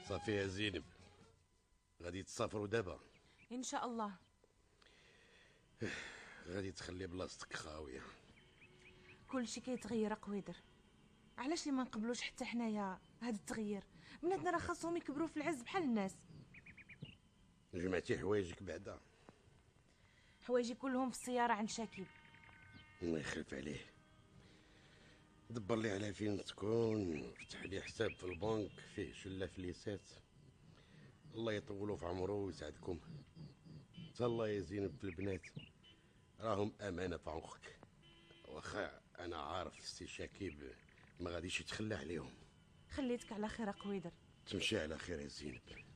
صافي يا زينب، غادي تسافروا دابا؟ ان شاء الله. غادي تخلي بلاصتك خاويه. كلشي كيتغير قويدر، علاش اللي ما نقبلوش حتى حنايا هذا التغيير؟ بناتنا راه خاصهم يكبروا في العز بحال الناس. جمعتي حوايجك بعدا؟ حوايجي كلهم في السياره عند شاكيب. الله يخلف عليه، دبر لي على فين تكون، فتح لي حساب في البنك فيه شله فليسات. الله يطولوا في عمره ويسعدكم. تهلا يا زينب في البنات، راهم امانه في عمقك. واخا انا عارف السي شاكيب ما غاديش يتخلى عليهم. خليتك على خير قويدر. تمشي على خير يا زينب.